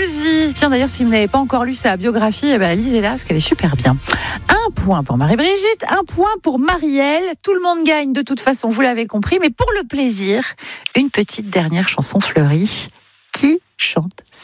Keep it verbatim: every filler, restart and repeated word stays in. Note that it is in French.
Squeezie. Tiens, d'ailleurs, si vous n'avez pas encore lu sa biographie, eh ben, lisez-la parce qu'elle est super bien. Un point pour Marie-Brigitte, un point pour Marielle. Tout le monde gagne de toute façon, vous l'avez compris. Mais pour le plaisir, une petite dernière chanson fleurie. Qui chante ça ?